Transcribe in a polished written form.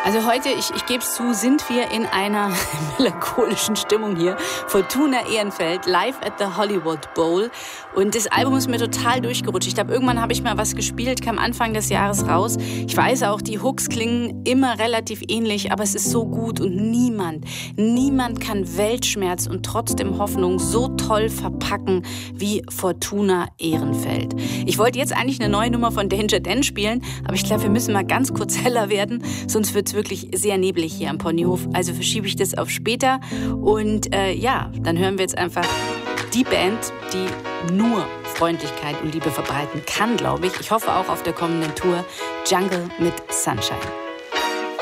Also heute, ich gebe es zu, sind wir in einer melancholischen Stimmung hier. Fortuna Ehrenfeld, live at the Hollywood Bowl. Und das Album ist mir total durchgerutscht. Ich glaube, irgendwann habe ich mal was gespielt, kam Anfang des Jahres raus. Ich weiß auch, die Hooks klingen immer relativ ähnlich, aber es ist so gut und niemand kann Weltschmerz und trotzdem Hoffnung so toll verpacken wie Fortuna Ehrenfeld. Ich wollte jetzt eigentlich eine neue Nummer von Danger Dan spielen, aber ich glaube, wir müssen mal ganz kurz heller werden, sonst wird es wirklich sehr neblig hier am Ponyhof. Also verschiebe ich das auf später und dann hören wir jetzt einfach die Band, die nur Freundlichkeit und Liebe verbreiten kann, glaube ich. Ich hoffe auch auf der kommenden Tour Jungle mit Sunshine.